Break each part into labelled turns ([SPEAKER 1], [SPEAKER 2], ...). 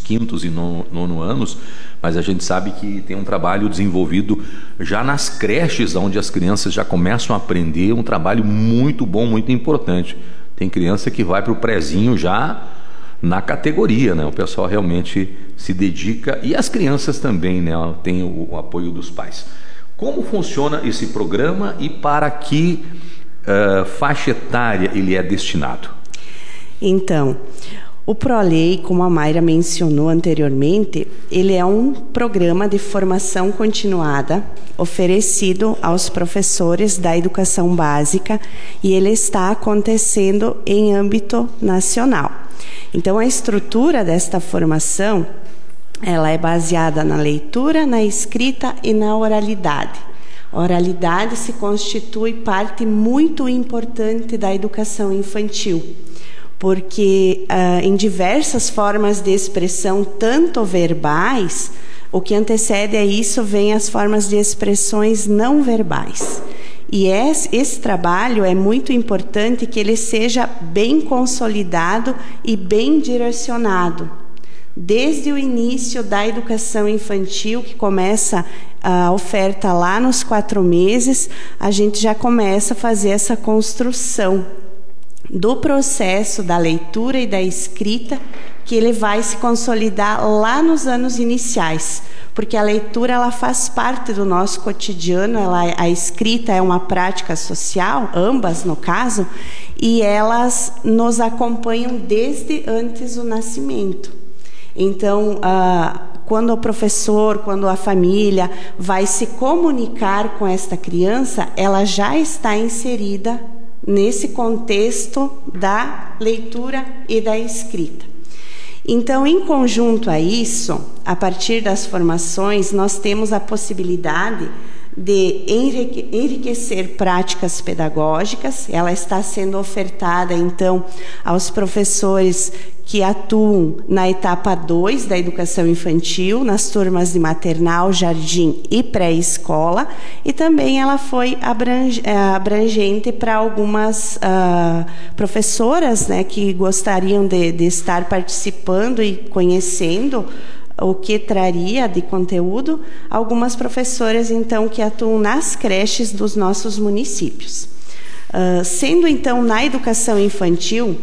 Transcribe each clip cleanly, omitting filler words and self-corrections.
[SPEAKER 1] quintos e nono anos, mas a gente sabe que tem um trabalho desenvolvido já nas creches, onde as crianças já começam a aprender, um trabalho muito bom, muito importante. Tem criança que vai para o prezinho já na categoria, né? O pessoal realmente se dedica, e as crianças também, né? Tem o apoio dos pais. Como funciona esse programa e para que faixa etária ele é destinado?
[SPEAKER 2] Então, o ProLei, como a Mayra mencionou anteriormente, ele é um programa de formação continuada oferecido aos professores da educação básica, e ele está acontecendo em âmbito nacional. Então, a estrutura desta formação, ela é baseada na leitura, na escrita e na oralidade. A oralidade se constitui parte muito importante da educação infantil, porque em diversas formas de expressão, tanto verbais, o que antecede a isso vem as formas de expressões não verbais. E esse trabalho é muito importante que ele seja bem consolidado e bem direcionado. Desde o início da educação infantil, que começa a oferta lá nos 4 meses, a gente já começa a fazer essa construção do processo da leitura e da escrita, que ele vai se consolidar lá nos anos iniciais, porque a leitura ela faz parte do nosso cotidiano, a escrita é uma prática social, ambas no caso, e elas nos acompanham desde antes do nascimento. Então, quando o professor, quando a família vai se comunicar com esta criança, ela já está inserida nesse contexto da leitura e da escrita. Então, em conjunto a isso, a partir das formações, nós temos a possibilidade de enriquecer práticas pedagógicas. Ela está sendo ofertada, então, aos professores que atuam na etapa 2 da educação infantil, nas turmas de maternal, jardim e pré-escola, e também ela foi abrangente para algumas professoras, né, que gostariam de estar participando e conhecendo o que traria de conteúdo, algumas professoras, então, que atuam nas creches dos nossos municípios. Sendo, então, na educação infantil,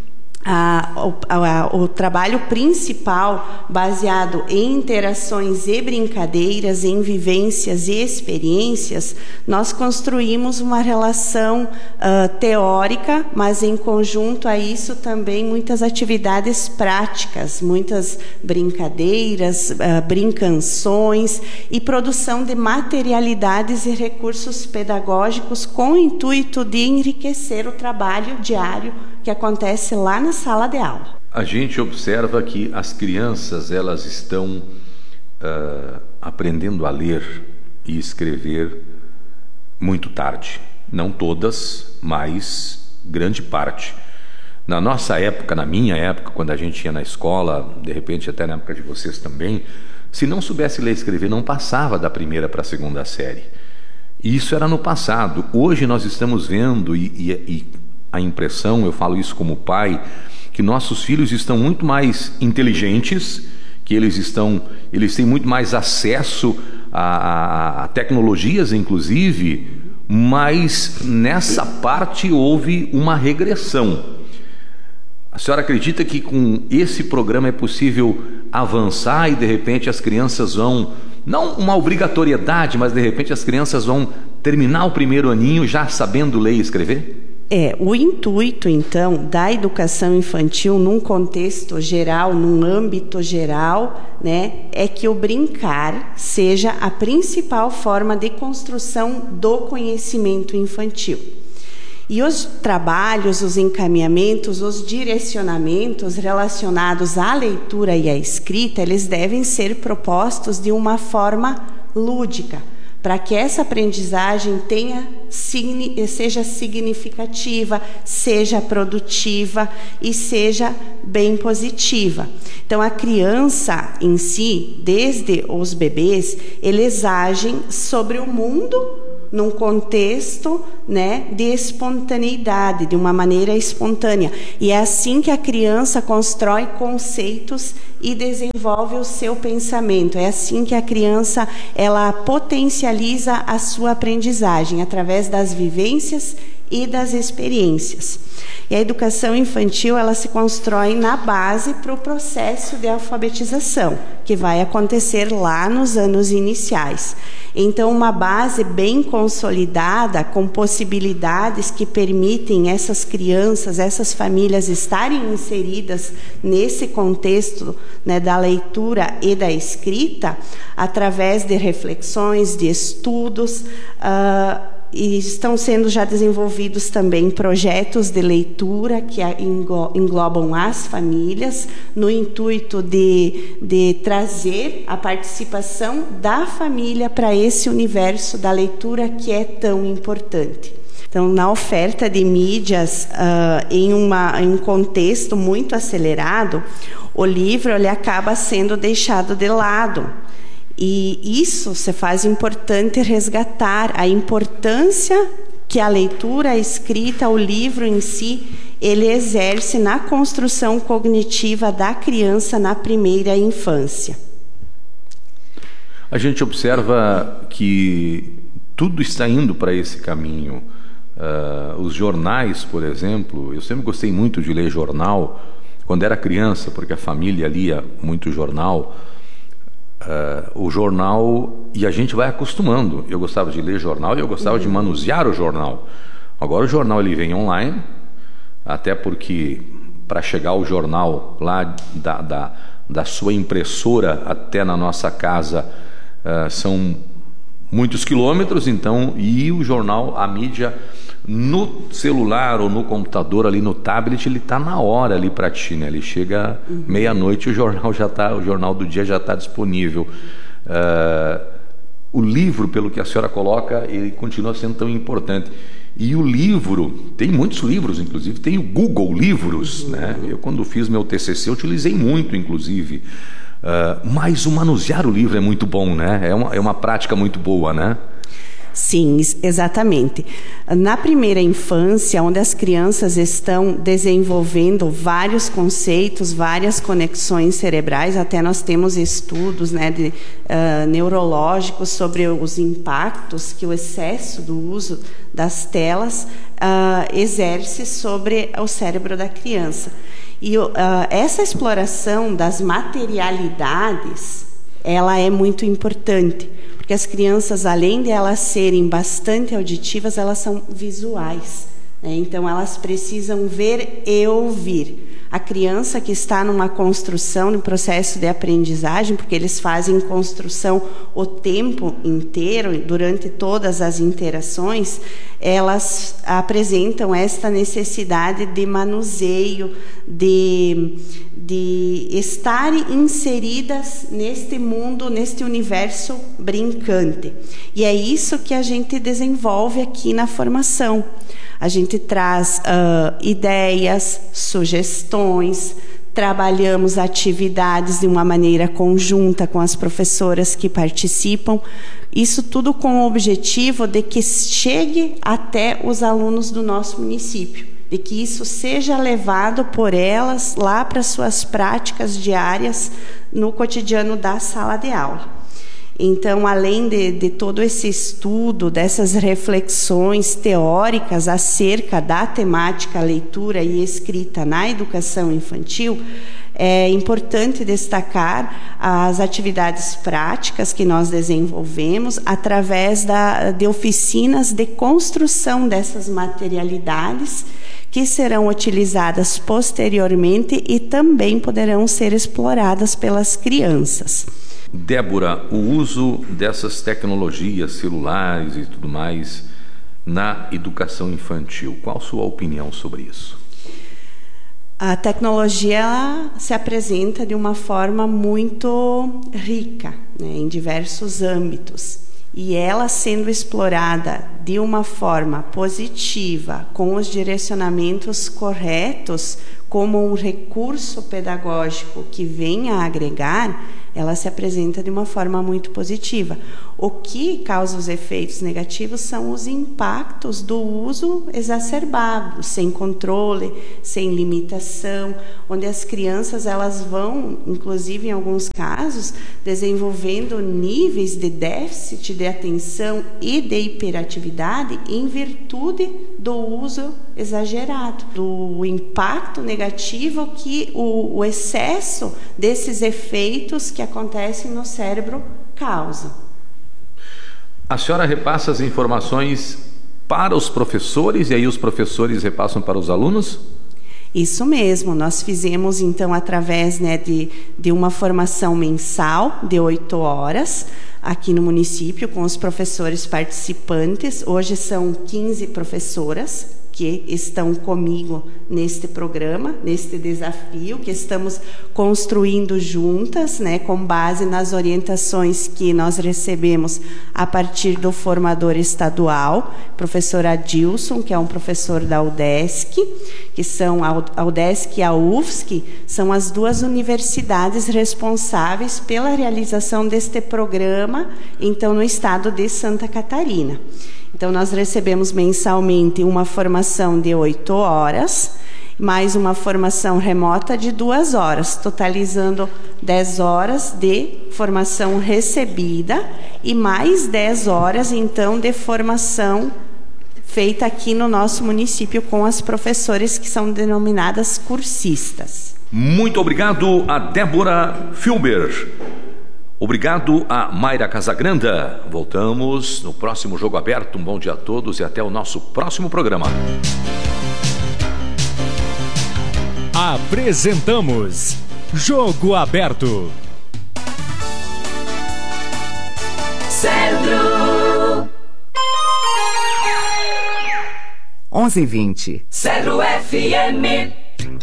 [SPEAKER 2] o trabalho principal baseado em interações e brincadeiras, em vivências e experiências, nós construímos uma relação teórica, mas em conjunto a isso também muitas atividades práticas, muitas brincadeiras, brincanções e produção de materialidades e recursos pedagógicos com o intuito de enriquecer o trabalho diário que acontece lá na sala de aula.
[SPEAKER 1] A gente observa que as crianças elas estão aprendendo a ler e escrever muito tarde. Não todas, mas grande parte. Na nossa época, na minha época, quando a gente ia na escola, de repente até na época de vocês também, se não soubesse ler e escrever, não passava da primeira para a segunda série. E isso era no passado. Hoje nós estamos vendo e a impressão, eu falo isso como pai, que nossos filhos estão muito mais inteligentes, que eles têm muito mais acesso a tecnologias, inclusive, mas nessa parte houve uma regressão. A senhora acredita que com esse programa é possível avançar e de repente as crianças vão, não uma obrigatoriedade, mas de repente as crianças vão terminar o primeiro aninho já sabendo ler e escrever?
[SPEAKER 2] O intuito, então, da educação infantil num contexto geral, num âmbito geral, né, é que o brincar seja a principal forma de construção do conhecimento infantil. E os trabalhos, os encaminhamentos, os direcionamentos relacionados à leitura e à escrita, eles devem ser propostos de uma forma lúdica, para que essa aprendizagem seja significativa, seja produtiva e seja bem positiva. Então, a criança em si, desde os bebês, eles agem sobre o mundo num contexto, né, de espontaneidade, de uma maneira espontânea. E é assim que a criança constrói conceitos e desenvolve o seu pensamento. É assim que a criança ela potencializa a sua aprendizagem através das vivências e das experiências. E a educação infantil ela se constrói na base para o processo de alfabetização, que vai acontecer lá nos anos iniciais. Então, uma base bem consolidada, com possibilidades que permitem essas crianças, essas famílias estarem inseridas nesse contexto, né, da leitura e da escrita, através de reflexões, de estudos, e estão sendo já desenvolvidos também projetos de leitura que englobam as famílias, no intuito de trazer a participação da família para esse universo da leitura que é tão importante. Então, na oferta de mídias, em um contexto muito acelerado, o livro ele acaba sendo deixado de lado. E isso se faz importante resgatar a importância que a leitura, a escrita, o livro em si, ele exerce na construção cognitiva da criança na primeira infância.
[SPEAKER 1] A gente observa que tudo está indo para esse caminho. Os jornais, por exemplo, eu sempre gostei muito de ler jornal quando era criança, porque a família lia muito jornal. O jornal, e a gente vai acostumando. Eu gostava de ler jornal e eu gostava de manusear o jornal. Agora o jornal ele vem online, até porque para chegar o jornal lá da sua impressora até na nossa casa são muitos quilômetros, então, e o jornal, a mídia no celular ou no computador, ali no tablet, ele está na hora ali para ti, né? Ele chega meia-noite, o jornal do dia já está disponível. O livro, pelo que a senhora coloca, ele continua sendo tão importante. E o livro, tem muitos livros, inclusive, tem o Google Livros, né? Eu, quando fiz meu TCC, eu utilizei muito, inclusive. Mas o manusear o livro é muito bom, né? É uma prática muito boa, né?
[SPEAKER 2] Sim, exatamente. Na primeira infância, onde as crianças estão desenvolvendo vários conceitos, várias conexões cerebrais, até nós temos estudos, né, neurológicos sobre os impactos que o excesso do uso das telas exerce sobre o cérebro da criança. E essa exploração das materialidades, ela é muito importante. Porque as crianças, além de elas serem bastante auditivas, elas são visuais, né? Então, elas precisam ver e ouvir. A criança que está numa construção, no processo de aprendizagem, porque eles fazem construção o tempo inteiro, durante todas as interações, elas apresentam esta necessidade de manuseio, de estarem inseridas neste mundo, neste universo brincante. E é isso que a gente desenvolve aqui na formação. A gente traz ideias, sugestões, trabalhamos atividades de uma maneira conjunta com as professoras que participam. Isso tudo com o objetivo de que chegue até os alunos do nosso município, de que isso seja levado por elas lá para suas práticas diárias no cotidiano da sala de aula. Então, além de todo esse estudo, dessas reflexões teóricas acerca da temática leitura e escrita na educação infantil, é importante destacar as atividades práticas que nós desenvolvemos através de oficinas de construção dessas materialidades, que serão utilizadas posteriormente e também poderão ser exploradas pelas crianças.
[SPEAKER 1] Débora, o uso dessas tecnologias celulares e tudo mais na educação infantil, qual a sua opinião sobre isso?
[SPEAKER 2] A tecnologia se apresenta de uma forma muito rica, né, em diversos âmbitos. E ela sendo explorada de uma forma positiva, com os direcionamentos corretos, como um recurso pedagógico que venha a agregar, ela se apresenta de uma forma muito positiva. O que causa os efeitos negativos são os impactos do uso exacerbado, sem controle, sem limitação, onde as crianças elas vão, inclusive em alguns casos, desenvolvendo níveis de déficit de atenção e de hiperatividade em virtude do uso exagerado, do impacto negativo que o excesso desses efeitos que acontecem no cérebro causa.
[SPEAKER 1] A senhora repassa as informações para os professores e aí os professores repassam para os alunos?
[SPEAKER 2] Isso mesmo, nós fizemos então através de uma formação mensal de 8 horas aqui no município com os professores participantes. Hoje são 15 professoras que estão comigo neste programa, neste desafio que estamos construindo juntas, com base nas orientações que nós recebemos a partir do formador estadual, professor Adilson, que é um professor da UDESC, que são a UDESC e a UFSC, são as duas universidades responsáveis pela realização deste programa, então, no estado de Santa Catarina. Então, nós recebemos mensalmente uma formação de 8 horas, mais uma formação remota de 2 horas, totalizando 10 horas de formação recebida e mais 10 horas, então, de formação feita aqui no nosso município com as professoras que são denominadas cursistas.
[SPEAKER 1] Muito obrigado a Débora Filber. Obrigado a Mayra Casagranda. Voltamos no próximo Jogo Aberto. Um bom dia a todos e até o nosso próximo programa.
[SPEAKER 3] Apresentamos Jogo Aberto.
[SPEAKER 4] Cedro
[SPEAKER 5] 11h20.
[SPEAKER 4] Cedro FM.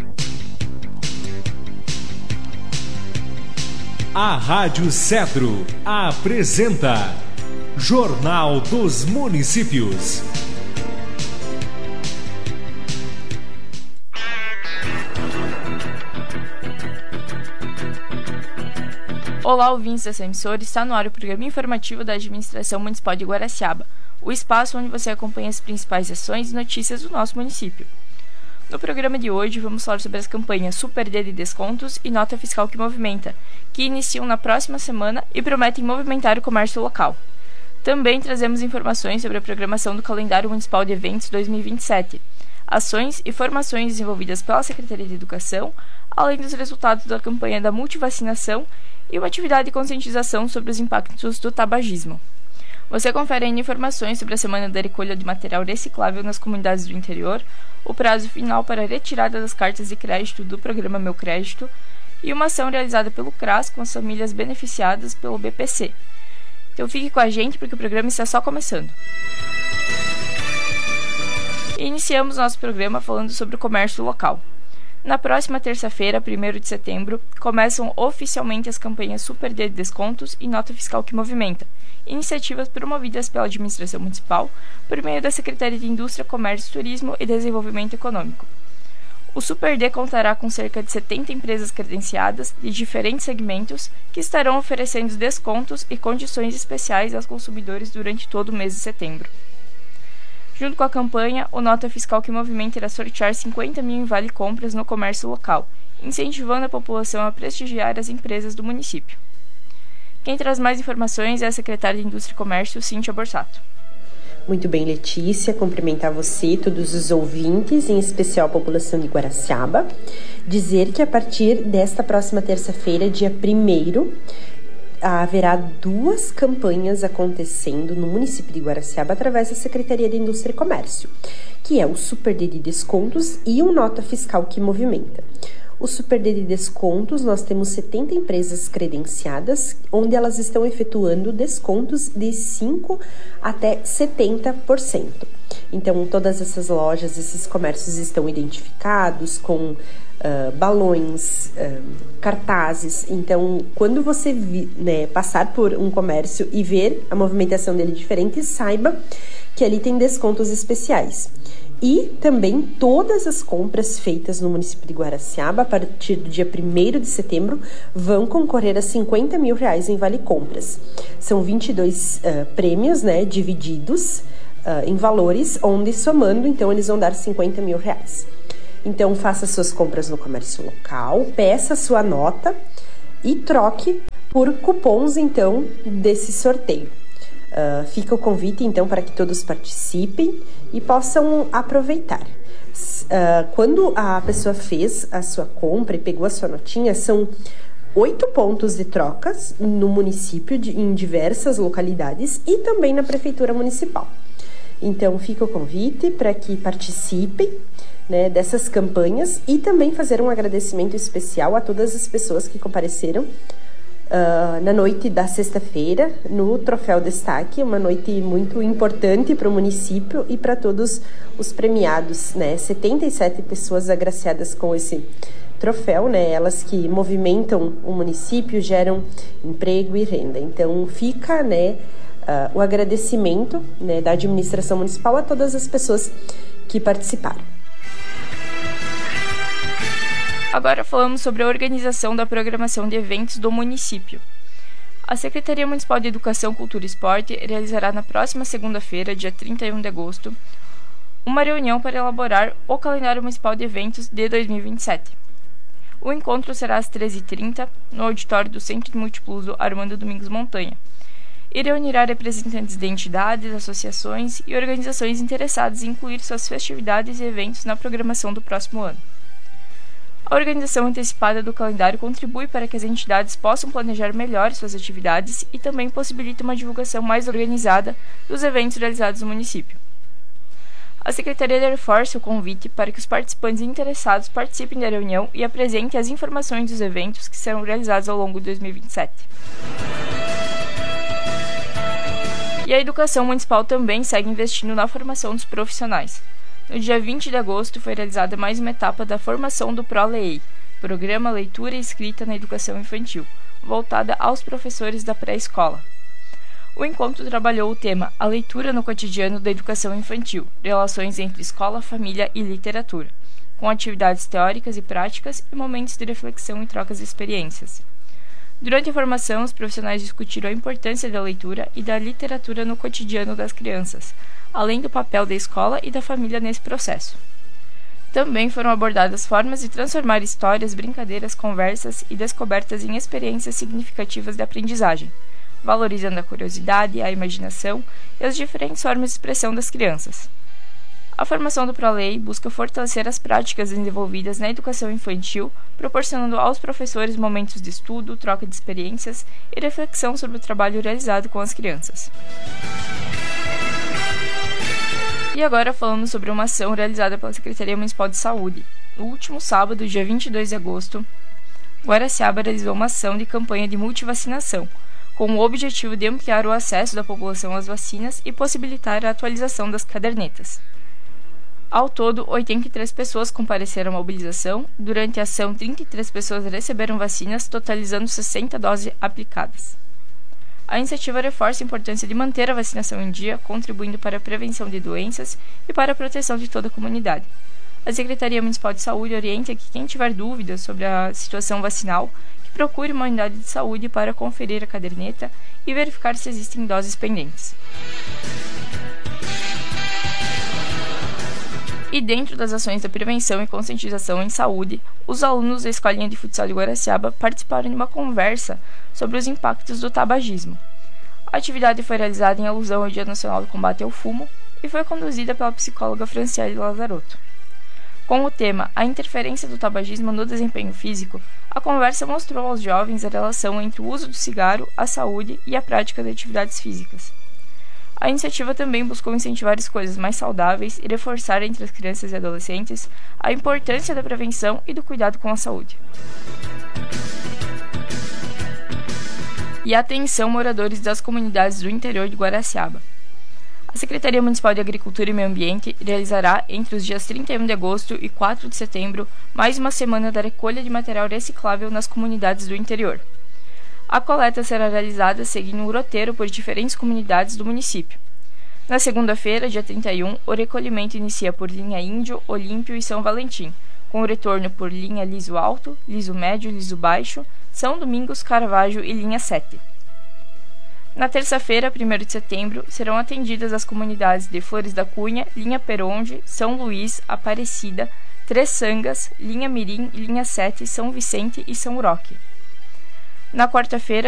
[SPEAKER 3] A Rádio Cedro apresenta Jornal dos Municípios.
[SPEAKER 6] Olá, ouvintes dessa emissora, está no ar o programa informativo da Administração Municipal de Guaraciaba, o espaço onde você acompanha as principais ações e notícias do nosso município. No programa de hoje, vamos falar sobre as campanhas Super D de Descontos e Nota Fiscal que Movimenta, que iniciam na próxima semana e prometem movimentar o comércio local. Também trazemos informações sobre a programação do Calendário Municipal de Eventos 2027, ações e formações desenvolvidas pela Secretaria de Educação, além dos resultados da campanha da multivacinação e uma atividade de conscientização sobre os impactos do tabagismo. Você confere ainda informações sobre a Semana da Recolha de Material Reciclável nas comunidades do interior, o prazo final para a retirada das cartas de crédito do programa Meu Crédito e uma ação realizada pelo CRAS com as famílias beneficiadas pelo BPC. Então fique com a gente porque o programa está só começando. E iniciamos nosso programa falando sobre o comércio local. Na próxima terça-feira, 1º de setembro, começam oficialmente as campanhas Super D de Descontos e Nota Fiscal que Movimenta, iniciativas promovidas pela Administração Municipal por meio da Secretaria de Indústria, Comércio, Turismo e Desenvolvimento Econômico. O Super D contará com cerca de 70 empresas credenciadas de diferentes segmentos que estarão oferecendo descontos e condições especiais aos consumidores durante todo o mês de setembro. Junto com a campanha, o Nota Fiscal que Movimenta irá sortear 50 mil em vale-compras no comércio local, incentivando a população a prestigiar as empresas do município. Quem traz mais informações é a secretária de Indústria e Comércio, Cíntia Borsato.
[SPEAKER 7] Muito bem, Letícia, cumprimentar você, todos os ouvintes, em especial a população de Guaraciaba. Dizer que a partir desta próxima terça-feira, dia 1º, haverá 2 campanhas acontecendo no município de Guaraciaba através da Secretaria de Indústria e Comércio, que é o Super D de Descontos e o Nota Fiscal que Movimenta. O Super D de Descontos, nós temos 70 empresas credenciadas, onde elas estão efetuando descontos de 5% até 70%. Então, todas essas lojas, esses comércios estão identificados com balões, cartazes. Então, quando você passar por um comércio e ver a movimentação dele diferente, saiba que ali tem descontos especiais. E também todas as compras feitas no município de Guaraciaba, a partir do dia 1º de setembro, vão concorrer a R$50 mil em Vale Compras. São 22 prêmios, né, divididos em valores, onde somando, então, eles vão dar R$50 mil. Então, faça suas compras no comércio local, peça sua nota e troque por cupons, então, desse sorteio. Fica o convite, então, para que todos participem e possam aproveitar. Quando a pessoa fez a sua compra e pegou a sua notinha, são 8 pontos de trocas no município, em diversas localidades e também na prefeitura municipal. Então, fica o convite para que participem, né, dessas campanhas e também fazer um agradecimento especial a todas as pessoas que compareceram na noite da sexta-feira, no Troféu Destaque, uma noite muito importante para o município e para todos os premiados, né? 77 pessoas agraciadas com esse troféu, né? Elas que movimentam o município, geram emprego e renda. Então, fica, né, o agradecimento, né, da administração municipal a todas as pessoas que participaram.
[SPEAKER 6] Agora falamos sobre a organização da programação de eventos do município. A Secretaria Municipal de Educação, Cultura e Esporte realizará na próxima segunda-feira, dia 31 de agosto, uma reunião para elaborar o calendário municipal de eventos de 2027. O encontro será às 13h30, no auditório do Centro de Multiuso Armando Domingos Montanha, e reunirá representantes de entidades, associações e organizações interessadas em incluir suas festividades e eventos na programação do próximo ano. A organização antecipada do calendário contribui para que as entidades possam planejar melhor suas atividades e também possibilita uma divulgação mais organizada dos eventos realizados no município. A Secretaria reforça o convite para que os participantes interessados participem da reunião e apresentem as informações dos eventos que serão realizados ao longo de 2027. E a educação municipal também segue investindo na formação dos profissionais. No dia 20 de agosto foi realizada mais uma etapa da formação do ProLEI, Programa Leitura e Escrita na Educação Infantil, voltada aos professores da pré-escola. O encontro trabalhou o tema A Leitura no Cotidiano da Educação Infantil, relações entre escola, família e literatura, com atividades teóricas e práticas e momentos de reflexão e trocas de experiências. Durante a formação, os profissionais discutiram a importância da leitura e da literatura no cotidiano das crianças, além do papel da escola e da família nesse processo. Também foram abordadas formas de transformar histórias, brincadeiras, conversas e descobertas em experiências significativas de aprendizagem, valorizando a curiosidade, a imaginação e as diferentes formas de expressão das crianças. A formação do ProLEI busca fortalecer as práticas desenvolvidas na educação infantil, proporcionando aos professores momentos de estudo, troca de experiências e reflexão sobre o trabalho realizado com as crianças. E agora falamos sobre uma ação realizada pela Secretaria Municipal de Saúde. No último sábado, dia 22 de agosto, Guaraciaba realizou uma ação de campanha de multivacinação, com o objetivo de ampliar o acesso da população às vacinas e possibilitar a atualização das cadernetas. Ao todo, 83 pessoas compareceram à mobilização. Durante a ação, 33 pessoas receberam vacinas, totalizando 60 doses aplicadas. A iniciativa reforça a importância de manter a vacinação em dia, contribuindo para a prevenção de doenças e para a proteção de toda a comunidade. A Secretaria Municipal de Saúde orienta que quem tiver dúvidas sobre a situação vacinal, que procure uma unidade de saúde para conferir a caderneta e verificar se existem doses pendentes. E dentro das ações da prevenção e conscientização em saúde, os alunos da Escolinha de Futsal de Guaraciaba participaram de uma conversa sobre os impactos do tabagismo. A atividade foi realizada em alusão ao Dia Nacional do Combate ao Fumo e foi conduzida pela psicóloga Franciele Lazarotto. Com o tema A Interferência do Tabagismo no Desempenho Físico, a conversa mostrou aos jovens a relação entre o uso do cigarro, a saúde e a prática de atividades físicas. A iniciativa também buscou incentivar escolhas mais saudáveis e reforçar entre as crianças e adolescentes a importância da prevenção e do cuidado com a saúde. E atenção, moradores das comunidades do interior de Guaraciaba. A Secretaria Municipal de Agricultura e Meio Ambiente realizará, entre os dias 31 de agosto e 4 de setembro, mais uma semana da recolha de material reciclável nas comunidades do interior. A coleta será realizada seguindo um roteiro por diferentes comunidades do município. Na segunda-feira, dia 31, o recolhimento inicia por linha Índio, Olímpio e São Valentim, com o retorno por linha Liso Alto, Liso Médio, Liso Baixo, São Domingos, Caravaggio e linha 7. Na terça-feira, 1º de setembro, serão atendidas as comunidades de Flores da Cunha, linha Peronde, São Luís, Aparecida, Três Sangas, linha Mirim e linha 7, São Vicente e São Roque. Na quarta-feira,